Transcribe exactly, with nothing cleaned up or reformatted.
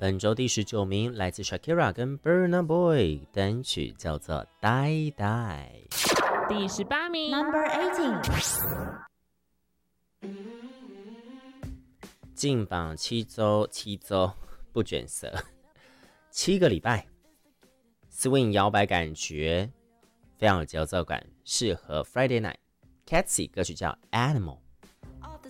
本周第十九名来自 Shakira 跟 Burna Boy， 单曲叫做《Die Die》。 第十八名 Number eighteen。 进榜七周，七周不卷舌，七个礼拜 ，swing 摇摆感觉非常有节奏感，适合 Friday Night。Catchy 歌曲叫 Animal。 Off the